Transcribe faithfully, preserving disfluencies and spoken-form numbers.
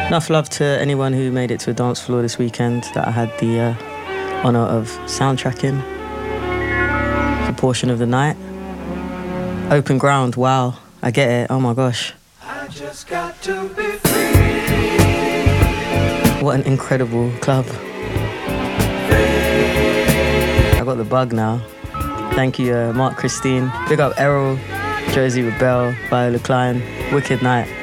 Enough love to anyone who made it to a dance floor this weekend that I had the uh, honour of soundtracking a portion of the night. Open ground, wow, I get it, oh my gosh. I just got to be free. What an incredible club. I got the bug now. Thank you, uh, Mark Christine. Big up Errol, Josie Rebel, Viola Klein. Wicked night.